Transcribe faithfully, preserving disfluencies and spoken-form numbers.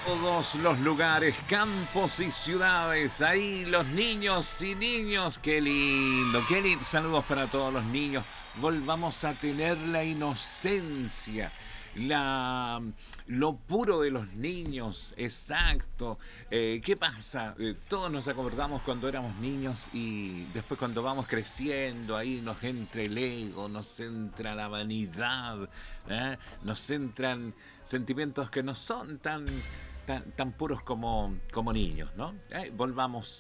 todos los lugares, campos y ciudades. Ahí los niños y niños. Qué lindo, qué lindo. Saludos para todos los niños. Volvamos a tener la inocencia. La, lo puro de los niños, exacto. Eh, ¿Qué pasa? Eh, todos nos acordamos cuando éramos niños y después cuando vamos creciendo, ahí nos entra el ego, nos entra la vanidad, ¿eh? Nos entran sentimientos que no son tan, tan, tan puros como, como niños, ¿no? Eh, volvamos